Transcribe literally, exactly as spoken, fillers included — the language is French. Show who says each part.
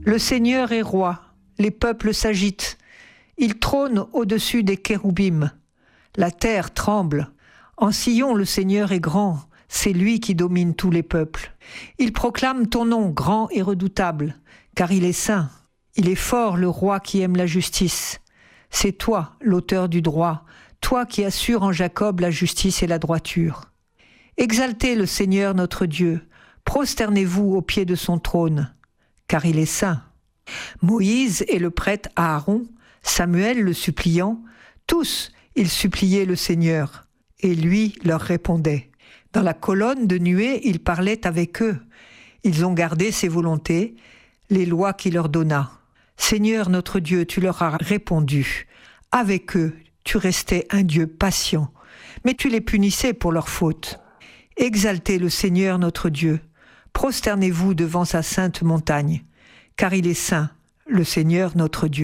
Speaker 1: Le Seigneur est roi, les peuples s'agitent. Il trône au-dessus des kéroubim. La terre tremble. En Sion, le Seigneur est grand. C'est lui qui domine tous les peuples. Il proclame ton nom grand et redoutable, car il est saint. Il est fort, le roi qui aime la justice. C'est toi, l'auteur du droit, toi qui assures en Jacob la justice et la droiture. Exaltez le Seigneur notre Dieu, prosternez-vous au pied de son trône, car il est saint. Moïse et le prêtre Aaron, Samuel le suppliant, tous ils suppliaient le Seigneur, et lui leur répondait. Dans la colonne de nuée, il parlait avec eux. Ils ont gardé ses volontés, les lois qu'il leur donna. Seigneur notre Dieu, tu leur as répondu. Avec eux, tu restais un Dieu patient, mais tu les punissais pour leurs fautes. Exaltez le Seigneur notre Dieu, prosternez-vous devant sa sainte montagne, car il est saint, le Seigneur notre Dieu.